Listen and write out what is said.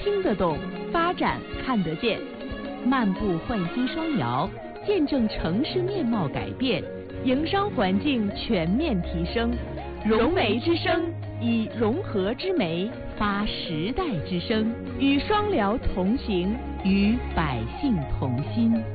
听得懂，发展看得见。漫步焕新双遥，见证城市面貌改变，营商环境全面提升。融媒之声，以融合之媒发时代之声，与双辽同行，与百姓同心。